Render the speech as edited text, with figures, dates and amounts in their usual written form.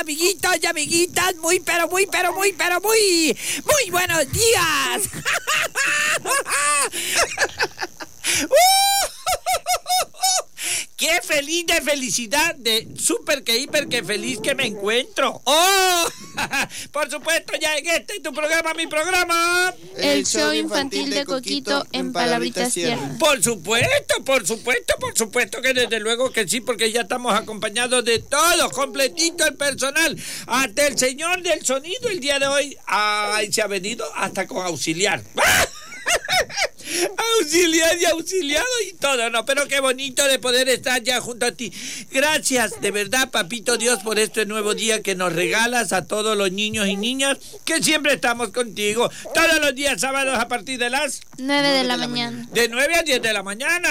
amiguitos y amiguitas, muy buenos días. ¡Qué feliz de felicidad! De súper que hiper que feliz que me encuentro. ¡Oh! Por supuesto, ya en tu programa, mi programa. El show infantil de Coquito en Palabritas Tiernas. Por supuesto que desde luego que sí, porque ya estamos acompañados de todo, completito el personal. Hasta el señor del sonido el día de hoy. ¡Ay! Se ha venido hasta con auxiliar. Auxiliar y auxiliado y todo, ¿no? Pero qué bonito de poder estar ya junto a ti. Gracias, de verdad, papito Dios, por este nuevo día que nos regalas a todos los niños y niñas que siempre estamos contigo. Todos los días sábados a partir de las 9 de la mañana. De 9 a 10 de la mañana.